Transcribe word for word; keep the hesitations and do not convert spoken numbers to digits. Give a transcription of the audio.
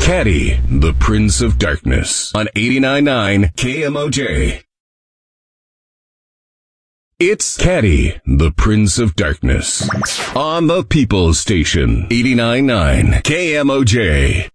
Caddy, the Prince of Darkness, on eighty-nine point nine K M O J. It's Caddy, the Prince of Darkness, on the People's Station, eighty-nine point nine K M O J.